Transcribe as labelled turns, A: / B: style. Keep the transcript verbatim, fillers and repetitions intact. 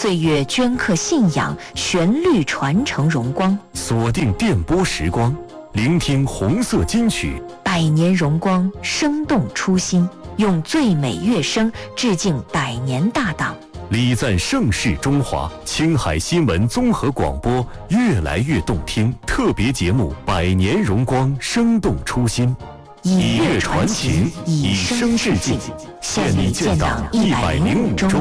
A: 岁月镌刻信仰，旋律传承荣光。
B: 锁定电波时光，聆听红色金曲。
A: 百年荣光，生动初心，用最美乐声致敬百年大党，
B: 礼赞盛世中华。青海新闻综合广播越来越动听特别节目《百年荣光，生动初心》，
A: 以乐传情，以声致敬，献礼建党一百零五周